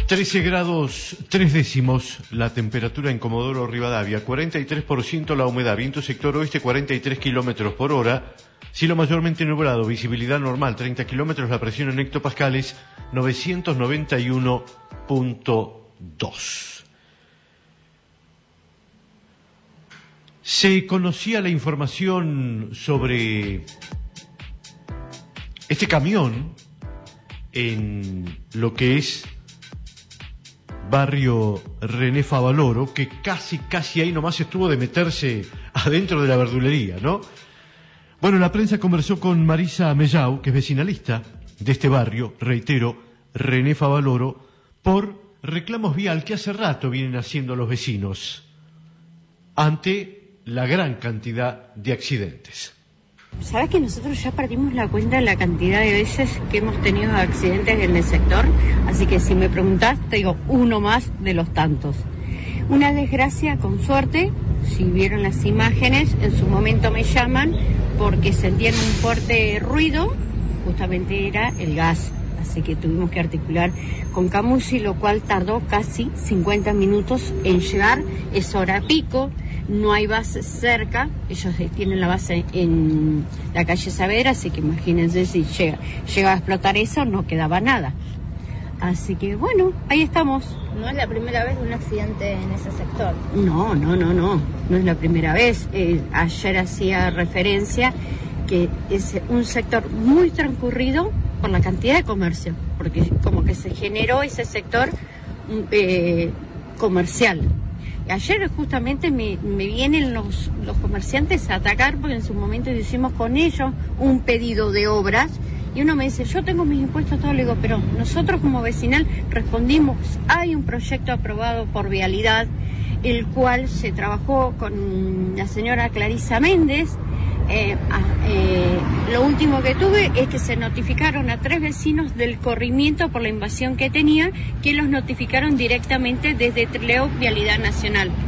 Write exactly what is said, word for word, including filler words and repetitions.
trece grados tres décimos la temperatura en Comodoro Rivadavia, cuarenta y tres por ciento la humedad, viento sector oeste cuarenta y tres kilómetros por hora, cielo mayormente nublado, visibilidad normal treinta kilómetros, la presión en hectopascales novecientos noventa y uno punto dos. Se conocía la información sobre este camión en lo que es barrio René Favaloro, que casi, casi ahí nomás estuvo de meterse adentro de la verdulería, ¿no? Bueno, la prensa conversó con Marisa Mellau, que es vecinalista de este barrio, reitero, René Favaloro, por reclamos vial que hace rato vienen haciendo los vecinos ante la gran cantidad de accidentes. ¿Sabes que nosotros ya perdimos la cuenta de la cantidad de veces que hemos tenido accidentes en el sector? Así que si me preguntás, te digo uno más de los tantos. Una desgracia, con suerte, si vieron las imágenes, en su momento me llaman porque sentían un fuerte ruido, justamente era el gas. Así que tuvimos que articular con Camusi, lo cual tardó casi cincuenta minutos en llegar. Es hora pico, no hay base cerca, ellos tienen la base en la calle Saavedra, así que imagínense si llega, llega a explotar eso, no quedaba nada. Así que bueno, ahí estamos. ¿No es la primera vez de un accidente en ese sector? No, no, no, no, no es la primera vez. Eh, ayer hacía referencia que es un sector muy transcurrido por la cantidad de comercio, porque como que se generó ese sector eh, comercial. Ayer justamente me, me vienen los, los comerciantes a atacar porque en su momento hicimos con ellos un pedido de obras y uno me dice, yo tengo mis impuestos todos, le digo, pero nosotros como vecinal respondimos, hay un proyecto aprobado por Vialidad, el cual se trabajó con la señora Clarisa Méndez. Eh, eh, lo último que tuve es que se notificaron a tres vecinos del corrimiento por la invasión que tenía, que los notificaron directamente desde Trelew Vialidad Nacional.